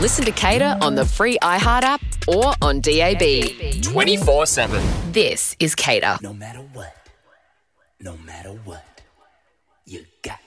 Listen to Cater on the free iHeart app or on DAB. 24/7. This is Cater. No matter what, you got